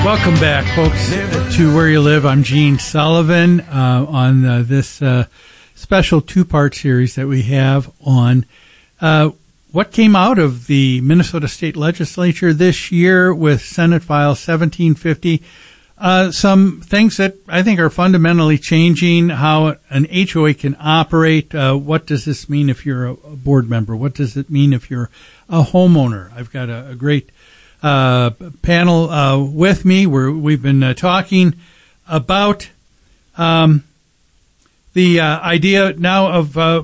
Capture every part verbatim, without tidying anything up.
Welcome back, folks, to Where You Live. I'm Gene Sullivan uh, on uh, this uh, special two-part series that we have on uh, what came out of the Minnesota State Legislature this year with Senate File seventeen fifty. Uh, some things that I think are fundamentally changing how an H O A can operate. Uh, what does this mean if you're a board member? What does it mean if you're a homeowner? I've got a, a great uh, panel uh, with me where we've been uh, talking about um, the uh, idea now of uh,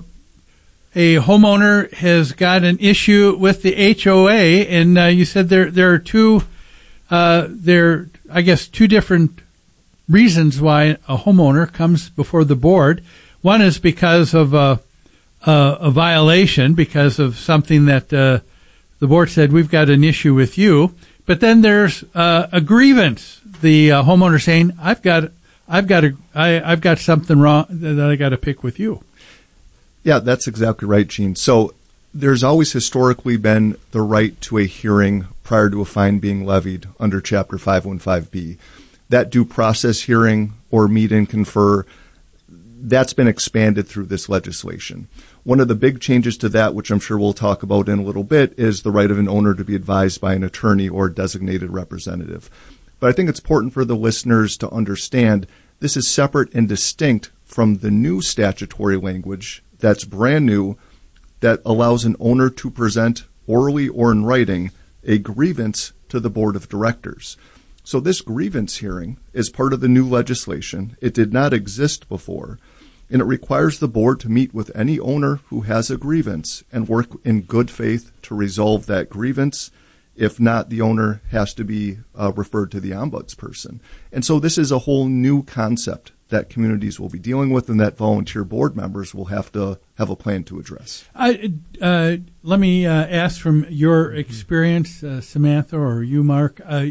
a homeowner has got an issue with the H O A, and uh, you said there there are two uh, there. I guess, two different reasons why a homeowner comes before the board. One is because of a, a, a violation, because of something that uh, the board said, we've got an issue with you. But then there's uh, a grievance. The uh, homeowner saying, I've got, I've got, a, I, I've got something wrong that I got to pick with you. Yeah, that's exactly right, Gene. So there's always historically been the right to a hearing prior to a fine being levied under Chapter five fifteen B. That due process hearing or meet and confer, that's been expanded through this legislation. One of the big changes to that, which I'm sure we'll talk about in a little bit, is the right of an owner to be advised by an attorney or designated representative. But I think it's important for the listeners to understand this is separate and distinct from the new statutory language that's brand new that allows an owner to present orally or in writing a grievance to the board of directors. So this grievance hearing is part of the new legislation. It did not exist before, and it requires the board to meet with any owner who has a grievance and work in good faith to resolve that grievance. If not, the owner has to be uh, referred to the ombudsperson. And so this is a whole new concept that communities will be dealing with and that volunteer board members will have to have a plan to address. I, uh, let me uh, ask from your experience, uh, Samantha, or you, Mark. Uh,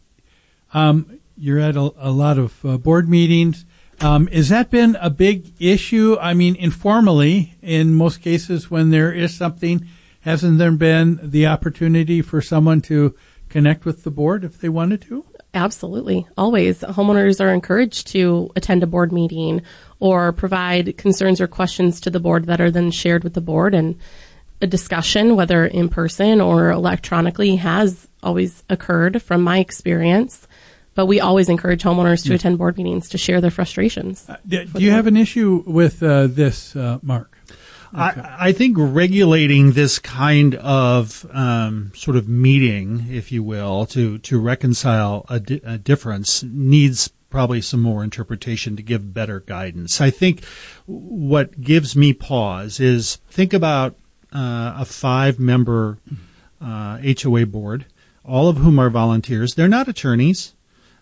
um, you're at a, a lot of uh, board meetings. Um, has that been a big issue? I mean, informally, in most cases when there is something, hasn't there been the opportunity for someone to connect with the board if they wanted to? Absolutely. Always. Homeowners are encouraged to attend a board meeting or provide concerns or questions to the board that are then shared with the board. And a discussion, whether in person or electronically, has always occurred from my experience. But we always encourage homeowners to yeah. attend board meetings to share their frustrations. Uh, do do you have an issue with uh, this, uh, Mark? Okay. I, I think regulating this kind of um, sort of meeting, if you will, to, to reconcile a, di- a difference needs probably some more interpretation to give better guidance. I think what gives me pause is think about uh, a five-member uh, H O A board, all of whom are volunteers. They're not attorneys.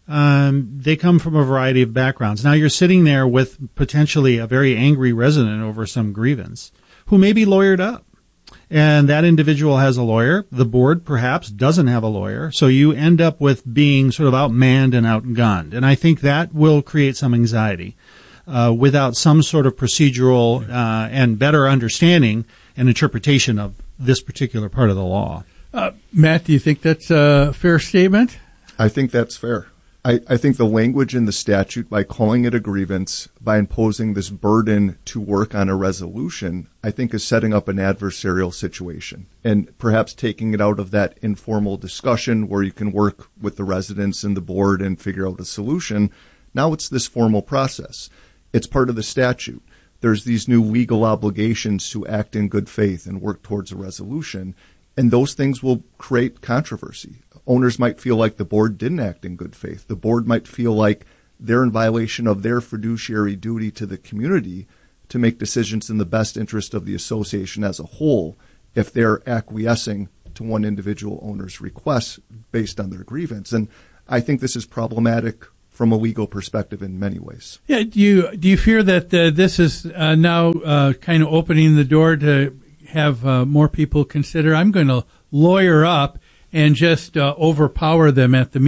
Um, they come from a variety of backgrounds. Now you're sitting there with potentially a very angry resident over some grievance who may be lawyered up. And that individual has a lawyer. The board perhaps doesn't have a lawyer. So you end up with being sort of outmanned and outgunned. And I think that will create some anxiety uh, without some sort of procedural uh, and better understanding and interpretation of this particular part of the law. Uh, Matt, do you think that's a fair statement? I think that's fair. I, I think the language in the statute, by calling it a grievance, by imposing this burden to work on a resolution, I think is setting up an adversarial situation and perhaps taking it out of that informal discussion where you can work with the residents and the board and figure out a solution. Now it's this formal process. It's part of the statute. There's these new legal obligations to act in good faith and work towards a resolution, and those things will create controversy. Owners might feel like the board didn't act in good faith. The board might feel like they're in violation of their fiduciary duty to the community to make decisions in the best interest of the association as a whole if they're acquiescing to one individual owner's requests based on their grievance. And I think this is problematic from a legal perspective in many ways. Yeah. Do you, do you fear that uh, this is uh, now uh, kind of opening the door to have uh, more people consider, I'm going to lawyer up and just uh, overpower them at the meeting?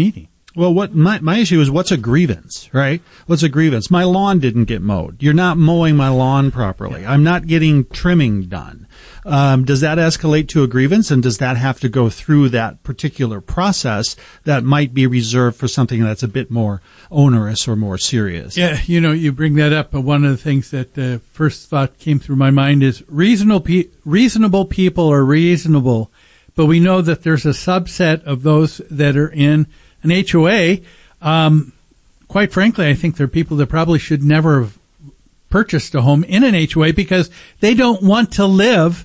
Well, what my my issue is, what's a grievance, right? What's a grievance? My lawn didn't get mowed. You're not mowing my lawn properly. I'm not getting trimming done. Um, does that escalate to a grievance, and does that have to go through that particular process that might be reserved for something that's a bit more onerous or more serious? Yeah, you know, you bring that up. But one of the things that uh, first thought came through my mind is reasonable pe- reasonable people are reasonable, but we know that there's a subset of those that are in an H O A. Um, quite frankly, I think there are people that probably should never have purchased a home in an H O A because they don't want to live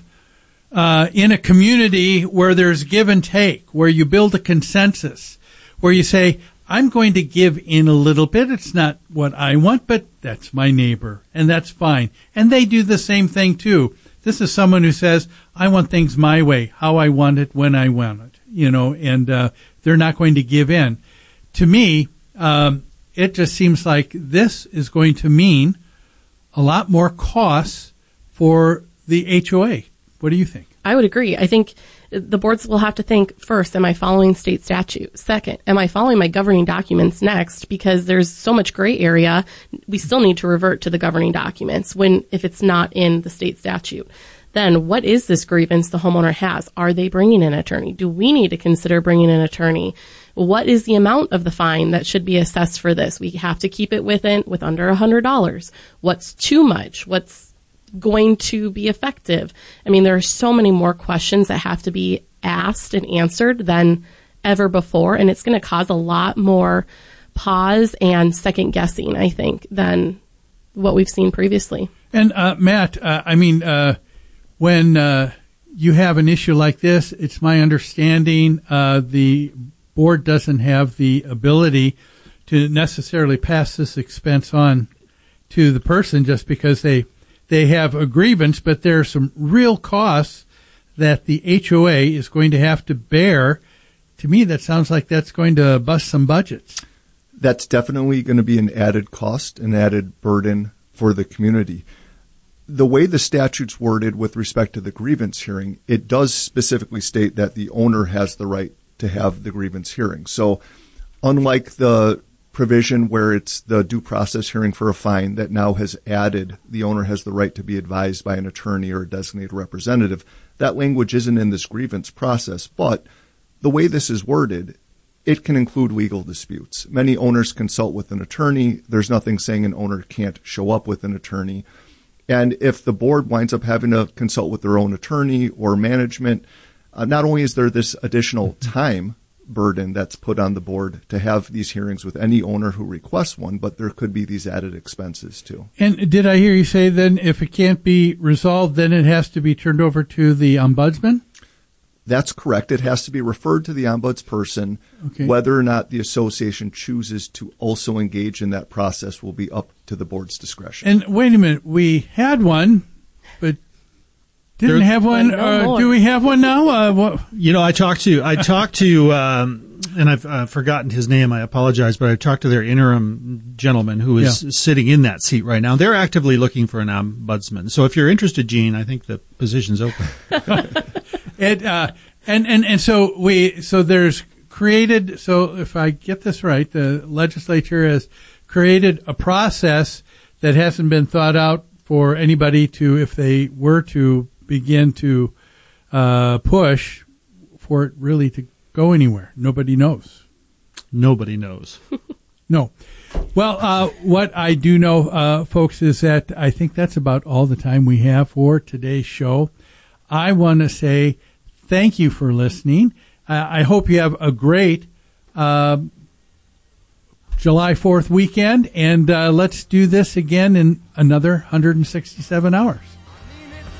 uh, in a community where there's give and take, where you build a consensus, where you say, I'm going to give in a little bit. It's not what I want, but that's my neighbor, and that's fine. And they do the same thing, too. This is someone who says, I want things my way, how I want it, when I want it, you know, and uh, they're not going to give in. To me, um, it just seems like this is going to mean a lot more costs for the H O A. What do you think? I would agree. I think the boards will have to think, first, am I following state statute? Second, am I following my governing documents next? Because there's so much gray area, we still need to revert to the governing documents when if it's not in the state statute. Then what is this grievance the homeowner has? Are they bringing an attorney? Do we need to consider bringing an attorney? What is the amount of the fine that should be assessed for this? We have to keep it within with under one hundred dollars. What's too much? What's going to be effective? I mean, there are so many more questions that have to be asked and answered than ever before, and it's going to cause a lot more pause and second guessing, I think, than what we've seen previously. And uh, Matt, uh, I mean, uh, when uh, you have an issue like this, it's my understanding uh, the board doesn't have the ability to necessarily pass this expense on to the person just because they they have a grievance, but there are some real costs that the H O A is going to have to bear. To me, that sounds like that's going to bust some budgets. That's definitely going to be an added cost, an added burden for the community. The way the statute's worded with respect to the grievance hearing, it does specifically state that the owner has the right to have the grievance hearing. So unlike the provision where it's the due process hearing for a fine that now has added the owner has the right to be advised by an attorney or a designated representative, that language isn't in this grievance process. But the way this is worded, it can include legal disputes. Many owners consult with an attorney. There's nothing saying an owner can't show up with an attorney. And if the board winds up having to consult with their own attorney or management, uh, not only is there this additional time burden that's put on the board to have these hearings with any owner who requests one, but there could be these added expenses too. And did I hear you say then if it can't be resolved, then it has to be turned over to the ombudsman? That's correct. It has to be referred to the ombudsperson. Okay. Whether or not the association chooses to also engage in that process will be up to the board's discretion. And wait a minute, we had one, but didn't There's, have one. Uh, do we have one now? Uh, what? You know, I talked to I talked to, um, and I've uh, forgotten his name. I apologize, but I talked to their interim gentleman who is yeah. sitting in that seat right now. They're actively looking for an ombudsman. So if you're interested, Gene, I think the position's open. It, uh, and, and, and so we, so there's created, so if I get this right, the legislature has created a process that hasn't been thought out for anybody to, if they were to begin to, uh, push for it really to go anywhere. Nobody knows. Nobody knows. No. Well, uh, what I do know, uh, folks, is that I think that's about all the time we have for today's show. I want to say thank you for listening. Uh, I hope you have a great uh, July fourth weekend, and uh, let's do this again in another one hundred sixty-seven hours.